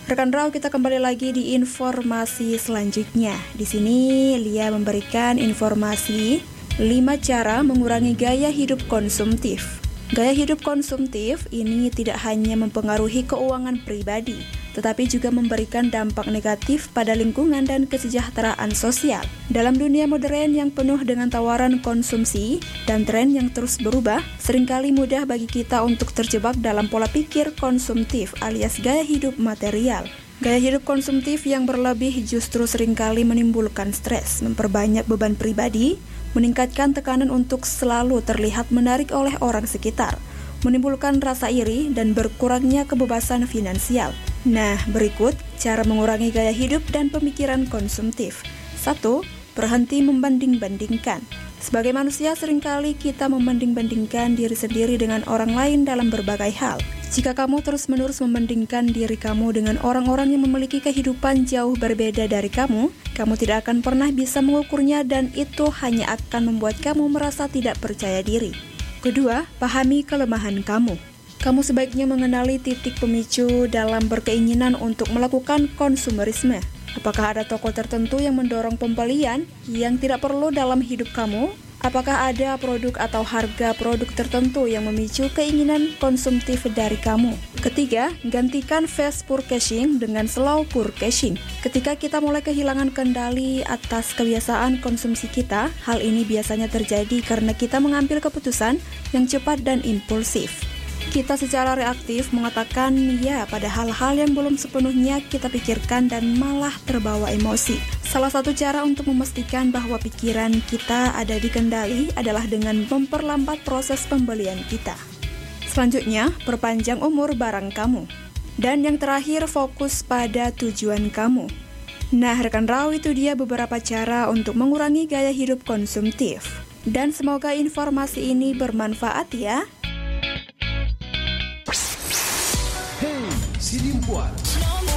Rekan Raw, kita kembali lagi di informasi selanjutnya. Di sini Lia memberikan informasi 5 cara mengurangi gaya hidup konsumtif. Gaya hidup konsumtif ini tidak hanya mempengaruhi keuangan pribadi, tetapi juga memberikan dampak negatif pada lingkungan dan kesejahteraan sosial. Dalam dunia modern yang penuh dengan tawaran konsumsi dan tren yang terus berubah, seringkali mudah bagi kita untuk terjebak dalam pola pikir konsumtif alias gaya hidup material. Gaya hidup konsumtif yang berlebih justru seringkali menimbulkan stres, memperbanyak beban pribadi, meningkatkan tekanan untuk selalu terlihat menarik oleh orang sekitar, menimbulkan rasa iri dan berkurangnya kebebasan finansial. Nah, berikut cara mengurangi gaya hidup dan pemikiran konsumtif. 1. Berhenti membanding-bandingkan. Sebagai manusia, seringkali kita membanding-bandingkan diri sendiri dengan orang lain dalam berbagai hal. Jika kamu terus-menerus membandingkan diri kamu dengan orang-orang yang memiliki kehidupan jauh berbeda dari kamu tidak akan pernah bisa mengukurnya dan itu hanya akan membuat kamu merasa tidak percaya diri. Kedua, pahami kelemahan kamu. Kamu sebaiknya mengenali titik pemicu dalam berkeinginan untuk melakukan konsumerisme. Apakah ada toko tertentu yang mendorong pembelian yang tidak perlu dalam hidup kamu? Apakah ada produk atau harga produk tertentu yang memicu keinginan konsumtif dari kamu? Ketiga, gantikan fast purchasing dengan slow purchasing. Ketika kita mulai kehilangan kendali atas kebiasaan konsumsi kita, hal ini biasanya terjadi karena kita mengambil keputusan yang cepat dan impulsif. Kita secara reaktif mengatakan ya pada hal-hal yang belum sepenuhnya kita pikirkan dan malah terbawa emosi. Salah satu cara untuk memastikan bahwa pikiran kita ada di kendali adalah dengan memperlambat proses pembelian kita. Selanjutnya, perpanjang umur barang kamu. Dan yang terakhir, fokus pada tujuan kamu. Nah, rekan Raw, itu dia beberapa cara untuk mengurangi gaya hidup konsumtif. Dan semoga informasi ini bermanfaat ya. Hey, si Limpuan.